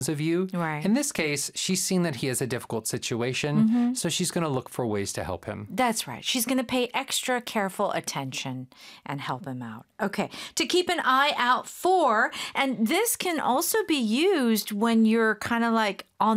of you. Right. In this case, she's seen that he has a difficult situation, so she's going to look for ways to help him. That's right. She's going to pay extra careful attention and help him out. Okay. To keep an eye out for, and this can also be used when you're kind of like on